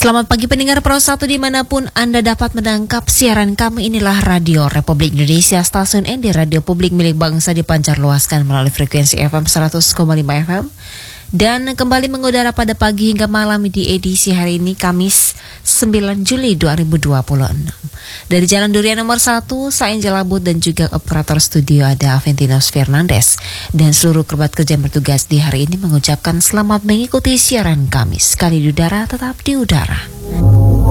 Selamat pagi pendengar Pro 1 dimanapun Anda dapat menangkap siaran kami. Inilah Radio Republik Indonesia, stasiun ND Radio Publik milik bangsa, dipancar luaskan melalui frekuensi FM 100,5 FM. Dan kembali mengudara pada pagi hingga malam di edisi hari ini Kamis 9 Juli 2026. Dari Jalan Durian nomor 1, saya Angela Bud dan juga operator studio ada Aventinos Fernandes. Dan seluruh kerabat kerja yang bertugas di hari ini mengucapkan selamat mengikuti siaran Kamis. Sekali di udara, tetap di udara.